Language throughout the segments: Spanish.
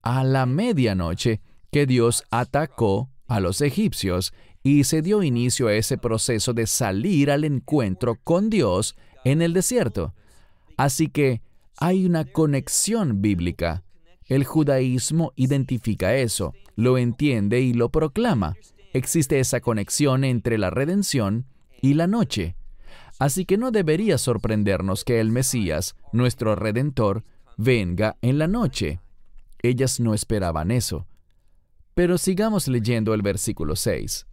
a la medianoche que Dios atacó a los egipcios y se dio inicio a ese proceso de salir al encuentro con Dios en el desierto. Así que hay una conexión bíblica. El judaísmo identifica eso, lo entiende y lo proclama. Existe esa conexión entre la redención y la noche. Así que no debería sorprendernos que el Mesías, nuestro Redentor, venga en la noche. Ellas no esperaban eso. Pero sigamos leyendo el versículo 6.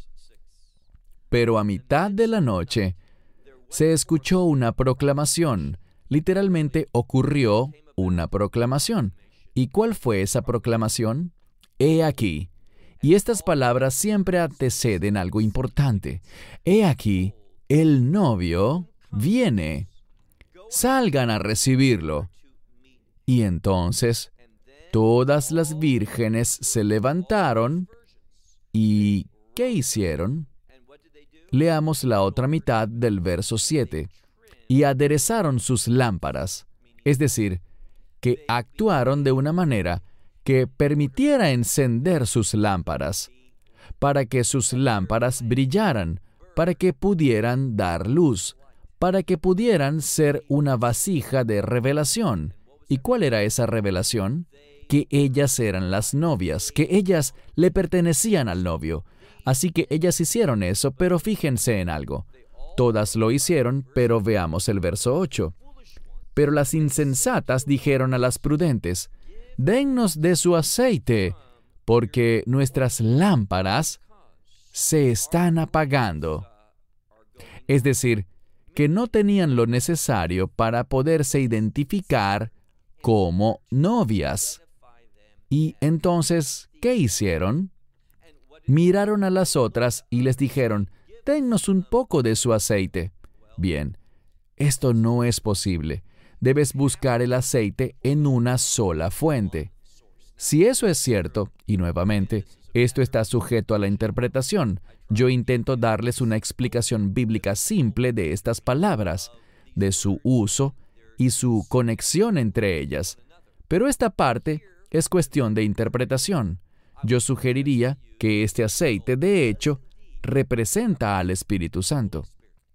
Pero a mitad de la noche se escuchó una proclamación. Literalmente ocurrió una proclamación. ¿Y cuál fue esa proclamación? He aquí. Y estas palabras siempre anteceden algo importante. He aquí, el novio viene. Salgan a recibirlo. Y entonces todas las vírgenes se levantaron y ¿qué hicieron? Leamos la otra mitad del verso 7. Y aderezaron sus lámparas, es decir, que actuaron de una manera que permitiera encender sus lámparas, para que sus lámparas brillaran, para que pudieran dar luz, para que pudieran ser una vasija de revelación. ¿Y cuál era esa revelación? Que ellas eran las novias, que ellas le pertenecían al novio. Así que ellas hicieron eso, pero fíjense en algo. Todas lo hicieron, pero veamos el verso 8. Pero las insensatas dijeron a las prudentes, «Dennos de su aceite, porque nuestras lámparas se están apagando». Es decir, que no tenían lo necesario para poderse identificar como novias. Y entonces, ¿qué hicieron? Miraron a las otras y les dijeron, «Dennos un poco de su aceite». Bien, esto no es posible. Debes buscar el aceite en una sola fuente. Si eso es cierto, y nuevamente, esto está sujeto a la interpretación, yo intento darles una explicación bíblica simple de estas palabras, de su uso y su conexión entre ellas. Pero esta parte es cuestión de interpretación. Yo sugeriría que este aceite, de hecho, representa al Espíritu Santo.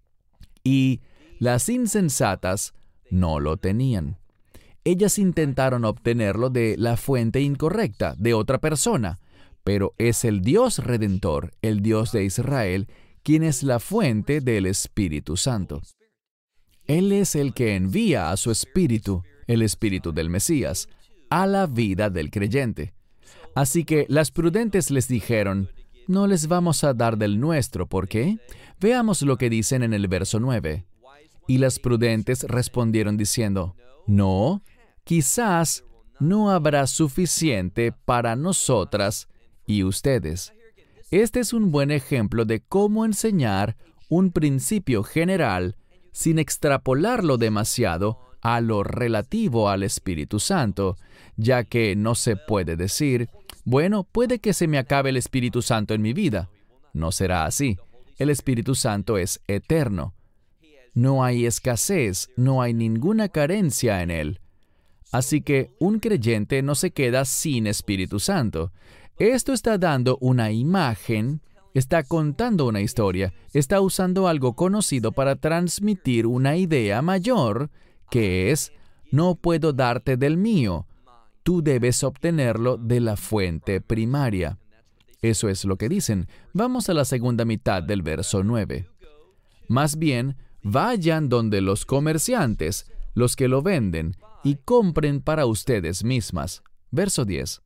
Y las insensatas no lo tenían. Ellas intentaron obtenerlo de la fuente incorrecta, de otra persona, pero es el Dios Redentor, el Dios de Israel, quien es la fuente del Espíritu Santo. Él es el que envía a su Espíritu, el Espíritu del Mesías, a la vida del creyente. Así que las prudentes les dijeron, «No les vamos a dar del nuestro, ¿por qué?» Veamos lo que dicen en el verso 9. Y las prudentes respondieron diciendo, «No, quizás no habrá suficiente para nosotras y ustedes». Este es un buen ejemplo de cómo enseñar un principio general sin extrapolarlo demasiado a lo relativo al Espíritu Santo, ya que no se puede decir, «Bueno, puede que se me acabe el Espíritu Santo en mi vida». No será así. El Espíritu Santo es eterno. No hay escasez, no hay ninguna carencia en Él. Así que un creyente no se queda sin Espíritu Santo. Esto está dando una imagen, está contando una historia, está usando algo conocido para transmitir una idea mayor, que es, no puedo darte del mío, tú debes obtenerlo de la fuente primaria. Eso es lo que dicen. Vamos a la segunda mitad del verso 9. Más bien, vayan donde los comerciantes, los que lo venden, y compren para ustedes mismas. Verso 10.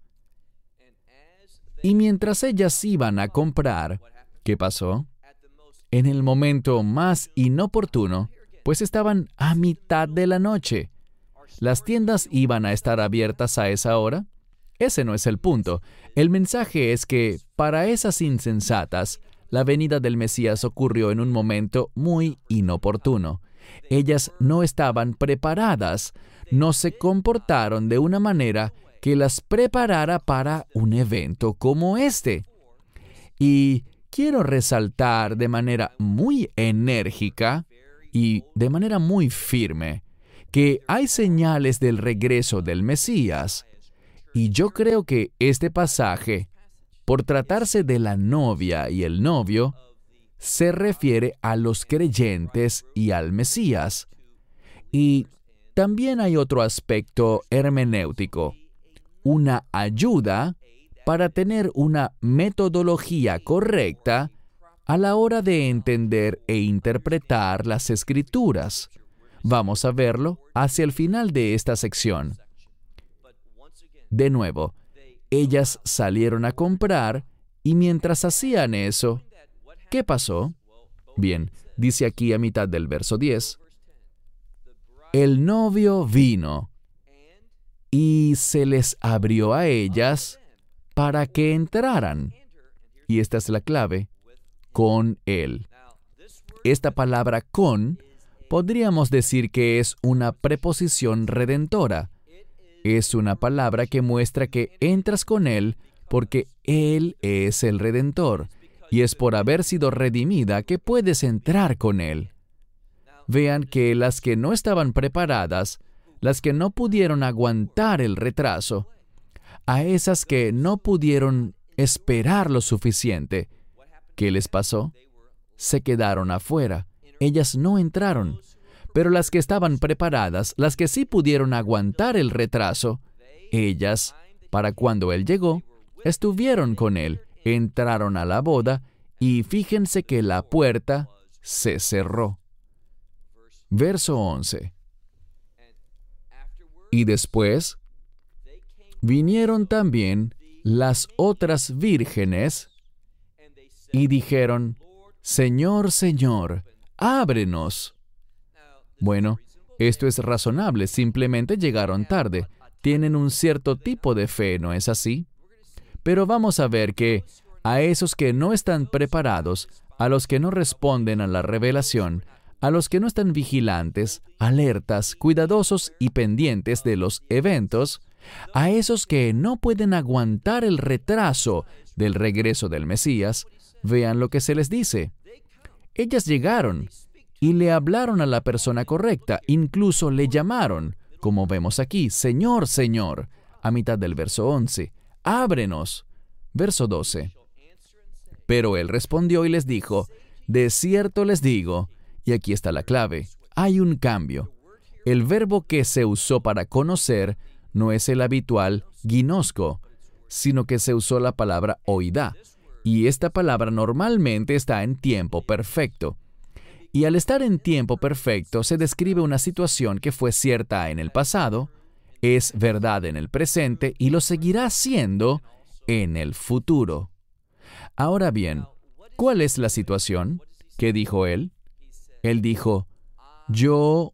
Y mientras ellas iban a comprar, ¿qué pasó? En el momento más inoportuno, pues estaban a mitad de la noche. ¿Las tiendas iban a estar abiertas a esa hora? Ese no es el punto. El mensaje es que, para esas insensatas, la venida del Mesías ocurrió en un momento muy inoportuno. Ellas no estaban preparadas, no se comportaron de una manera que las preparara para un evento como este. Y quiero resaltar de manera muy enérgica y de manera muy firme que hay señales del regreso del Mesías. Y yo creo que este pasaje, por tratarse de la novia y el novio, se refiere a los creyentes y al Mesías. Y también hay otro aspecto hermenéutico, una ayuda para tener una metodología correcta a la hora de entender e interpretar las Escrituras. Vamos a verlo hacia el final de esta sección. De nuevo, ellas salieron a comprar y mientras hacían eso, ¿qué pasó? Bien, dice aquí a mitad del verso 10, el novio vino y se les abrió a ellas para que entraran. Y esta es la clave, con él. Esta palabra con, podríamos decir que es una preposición redentora. Es una palabra que muestra que entras con él porque él es el redentor. Y es por haber sido redimida que puedes entrar con él. Vean que las que no estaban preparadas, las que no pudieron aguantar el retraso, a esas que no pudieron esperar lo suficiente, ¿qué les pasó? Se quedaron afuera. Ellas no entraron. Pero las que estaban preparadas, las que sí pudieron aguantar el retraso, ellas, para cuando él llegó, estuvieron con él, entraron a la boda y fíjense que la puerta se cerró. Verso 11. Y después vinieron también las otras vírgenes y dijeron, Señor, Señor, ábrenos. Bueno, esto es razonable, simplemente llegaron tarde. Tienen un cierto tipo de fe, ¿no es así? Pero vamos a ver que a esos que no están preparados, a los que no responden a la revelación, a los que no están vigilantes, alertas, cuidadosos y pendientes de los eventos, a esos que no pueden aguantar el retraso del regreso del Mesías, vean lo que se les dice. Ellas llegaron y le hablaron a la persona correcta, incluso le llamaron, como vemos aquí, Señor, Señor, a mitad del verso 11, ábrenos. Verso 12. Pero él respondió y les dijo, de cierto les digo, y aquí está la clave, hay un cambio. El verbo que se usó para conocer no es el habitual ginosco, sino que se usó la palabra oidá, y esta palabra normalmente está en tiempo perfecto. Y al estar en tiempo perfecto se describe una situación que fue cierta en el pasado, es verdad en el presente y lo seguirá siendo en el futuro. Ahora bien, ¿cuál es la situación? ¿Qué dijo él? Él dijo, yo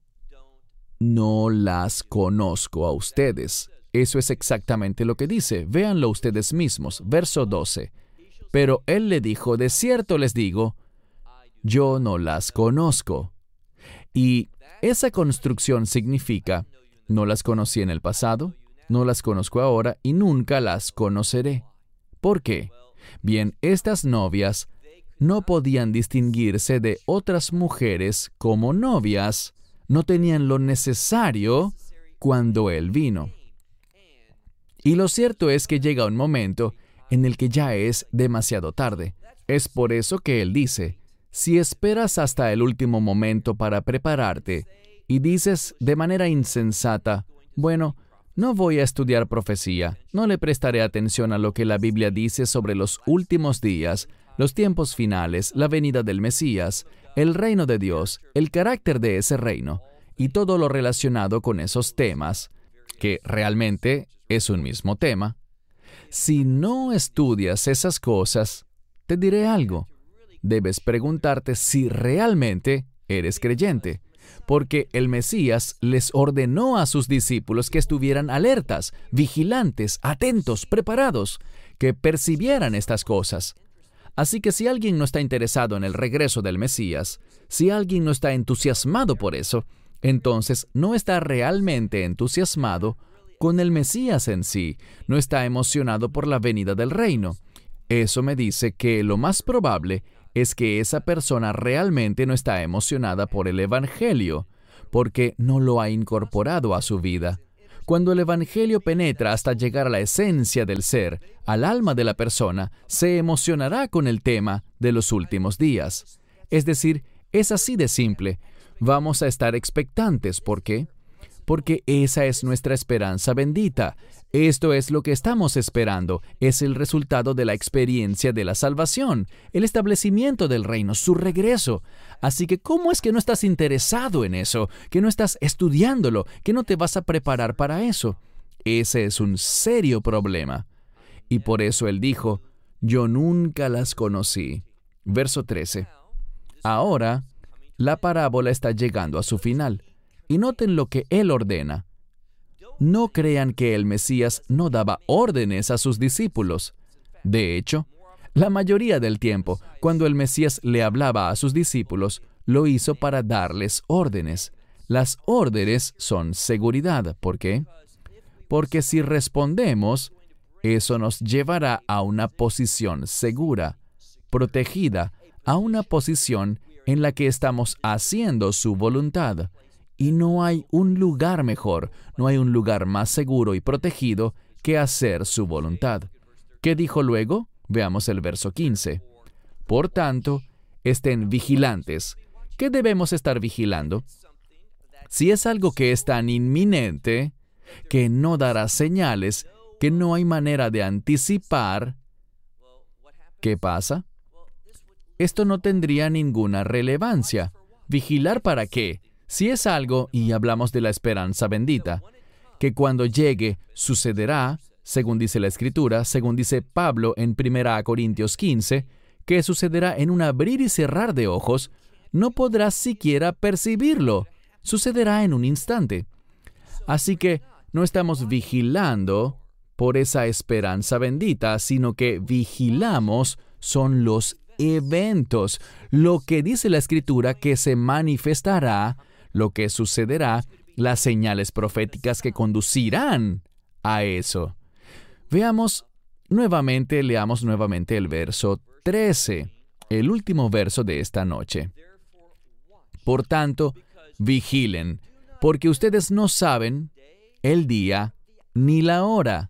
no las conozco a ustedes. Eso es exactamente lo que dice. Véanlo ustedes mismos. Verso 12. Pero él le dijo, de cierto les digo, yo no las conozco. Y esa construcción significa, no las conocí en el pasado, no las conozco ahora y nunca las conoceré. ¿Por qué? Bien, estas novias no podían distinguirse de otras mujeres como novias, no tenían lo necesario cuando él vino. Y lo cierto es que llega un momento en el que ya es demasiado tarde. Es por eso que él dice, si esperas hasta el último momento para prepararte y dices de manera insensata, bueno, no voy a estudiar profecía, no le prestaré atención a lo que la Biblia dice sobre los últimos días, los tiempos finales, la venida del Mesías, el reino de Dios, el carácter de ese reino y todo lo relacionado con esos temas, que realmente es un mismo tema. Si no estudias esas cosas, te diré algo. Debes preguntarte si realmente eres creyente, porque el Mesías les ordenó a sus discípulos que estuvieran alertas, vigilantes, atentos, preparados, que percibieran estas cosas. Así que si alguien no está interesado en el regreso del Mesías, si alguien no está entusiasmado por eso, entonces no está realmente entusiasmado con el Mesías en sí, no está emocionado por la venida del reino. Eso me dice que lo más probable es que esa persona realmente no está emocionada por el Evangelio, porque no lo ha incorporado a su vida, Cuando el Evangelio penetra hasta llegar a la esencia del ser, al alma de la persona, se emocionará con el tema de los últimos días. Es decir, es así de simple. Vamos a estar expectantes. ¿Por qué? Porque esa es nuestra esperanza bendita. Esto es lo que estamos esperando. Es el resultado de la experiencia de la salvación, el establecimiento del reino, su regreso. Así que, ¿cómo es que no estás interesado en eso? ¿Que no estás estudiándolo? ¿Que no te vas a preparar para eso? Ese es un serio problema. Y por eso él dijo, yo nunca las conocí. Verso 13. Ahora, la parábola está llegando a su final. Y noten lo que él ordena. No crean que el Mesías no daba órdenes a sus discípulos. De hecho, la mayoría del tiempo, cuando el Mesías le hablaba a sus discípulos, lo hizo para darles órdenes. Las órdenes son seguridad. ¿Por qué? Porque si respondemos, eso nos llevará a una posición segura, protegida, a una posición en la que estamos haciendo su voluntad. Y no hay un lugar mejor, no hay un lugar más seguro y protegido que hacer su voluntad. ¿Qué dijo luego? Veamos el verso 15. Por tanto, estén vigilantes. ¿Qué debemos estar vigilando? Si es algo que es tan inminente, que no dará señales, que no hay manera de anticipar, ¿qué pasa? Esto no tendría ninguna relevancia. ¿Vigilar para qué? Si es algo, y hablamos de la esperanza bendita, que cuando llegue sucederá, según dice la Escritura, según dice Pablo en 1 Corintios 15, que sucederá en un abrir y cerrar de ojos, no podrás siquiera percibirlo. Sucederá en un instante. Así que no estamos vigilando por esa esperanza bendita, sino que vigilamos son los eventos, lo que dice la Escritura que se manifestará, lo que sucederá, las señales proféticas que conducirán a eso. Leamos nuevamente el verso 13, el último verso de esta noche. Por tanto, vigilen, porque ustedes no saben el día ni la hora.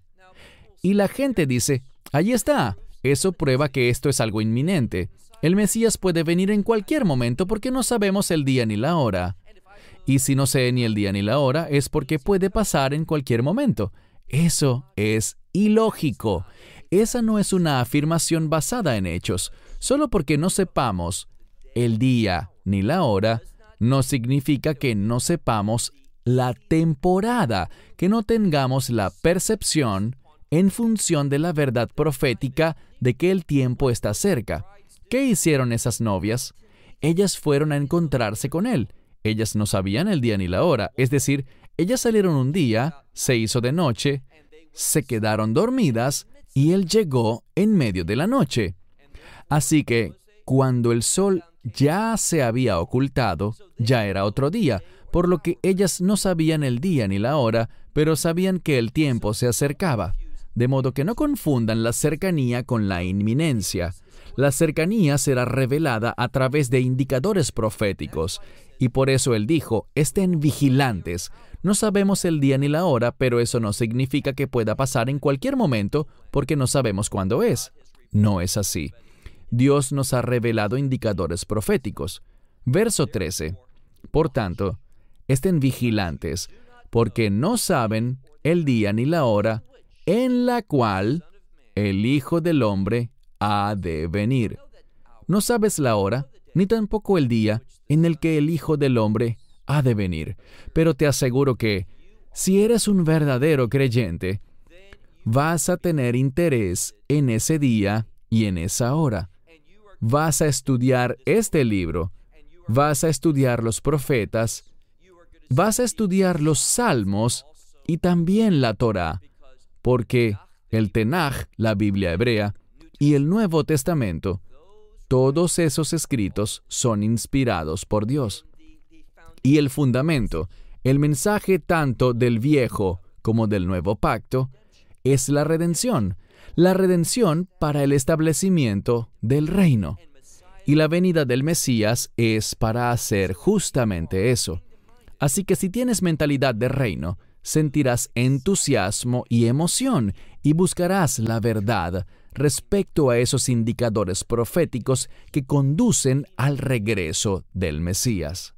Y la gente dice, allí está, eso prueba que esto es algo inminente. El Mesías puede venir en cualquier momento porque no sabemos el día ni la hora. Y si no sé ni el día ni la hora, es porque puede pasar en cualquier momento. Eso es ilógico. Esa no es una afirmación basada en hechos. Solo porque no sepamos el día ni la hora, no significa que no sepamos la temporada, que no tengamos la percepción en función de la verdad profética de que el tiempo está cerca. ¿Qué hicieron esas novias? Ellas fueron a encontrarse con él. Ellas no sabían el día ni la hora, es decir, ellas salieron un día, se hizo de noche, se quedaron dormidas y él llegó en medio de la noche. Así que, cuando el sol ya se había ocultado, ya era otro día, por lo que ellas no sabían el día ni la hora, pero sabían que el tiempo se acercaba. De modo que no confundan la cercanía con la inminencia. La cercanía será revelada a través de indicadores proféticos. Y por eso él dijo, estén vigilantes. No sabemos el día ni la hora, pero eso no significa que pueda pasar en cualquier momento, porque no sabemos cuándo es. No es así. Dios nos ha revelado indicadores proféticos. Verso 13. Por tanto, estén vigilantes, porque no saben el día ni la hora en la cual el Hijo del Hombre ha de venir. No sabes la hora, ni tampoco el día en el que el Hijo del Hombre ha de venir. Pero te aseguro que, si eres un verdadero creyente, vas a tener interés en ese día y en esa hora. Vas a estudiar este libro, vas a estudiar los profetas, vas a estudiar los salmos y también la Torá, porque el Tenaj, la Biblia hebrea, y el Nuevo Testamento, todos esos escritos son inspirados por Dios. Y el fundamento, el mensaje tanto del Viejo como del Nuevo Pacto, es la redención para el establecimiento del reino. Y la venida del Mesías es para hacer justamente eso. Así que si tienes mentalidad de reino, sentirás entusiasmo y emoción y buscarás la verdad respecto a esos indicadores proféticos que conducen al regreso del Mesías.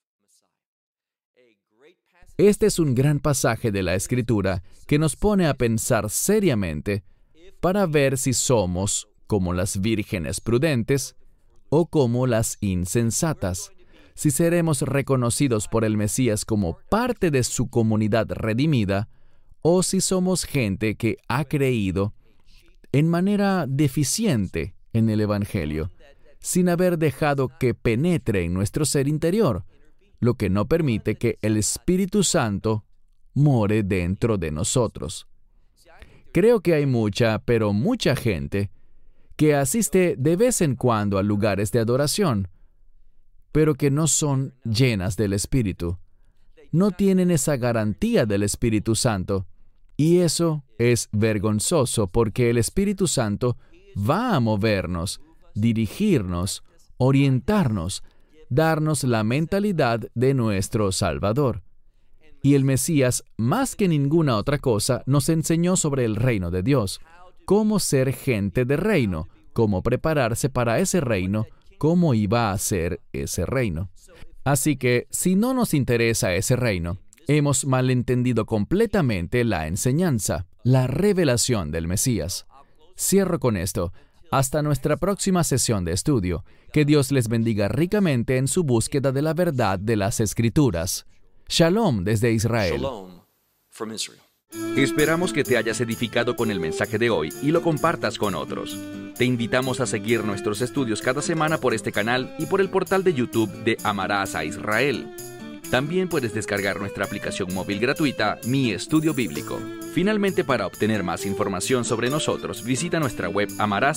Este es un gran pasaje de la Escritura que nos pone a pensar seriamente para ver si somos como las vírgenes prudentes o como las insensatas, si seremos reconocidos por el Mesías como parte de su comunidad redimida o si somos gente que ha creído en manera deficiente en el Evangelio, sin haber dejado que penetre en nuestro ser interior, lo que no permite que el Espíritu Santo more dentro de nosotros. Creo que hay mucha gente que asiste de vez en cuando a lugares de adoración, pero que no son llenas del Espíritu. No tienen esa garantía del Espíritu Santo. Y eso es vergonzoso porque el Espíritu Santo va a movernos, dirigirnos, orientarnos, darnos la mentalidad de nuestro Salvador. Y el Mesías, más que ninguna otra cosa, nos enseñó sobre el reino de Dios, cómo ser gente de reino, cómo prepararse para ese reino, cómo iba a ser ese reino. Así que, si no nos interesa ese reino, hemos malentendido completamente la enseñanza, la revelación del Mesías. Cierro con esto. Hasta nuestra próxima sesión de estudio. Que Dios les bendiga ricamente en su búsqueda de la verdad de las Escrituras. Shalom desde Israel. Shalom from Israel. Esperamos que te hayas edificado con el mensaje de hoy y lo compartas con otros. Te invitamos a seguir nuestros estudios cada semana por este canal y por el portal de YouTube de Amarás a Israel. También puedes descargar nuestra aplicación móvil gratuita, Mi Estudio Bíblico. Finalmente, para obtener más información sobre nosotros, visita nuestra web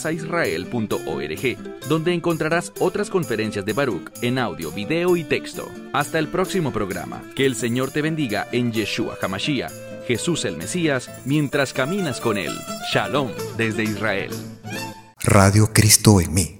amarasaisrael.org, donde encontrarás otras conferencias de Baruch en audio, video y texto. Hasta el próximo programa. Que el Señor te bendiga en Yeshua HaMashiach, Jesús el Mesías, mientras caminas con Él. Shalom desde Israel. Radio Cristo en mí.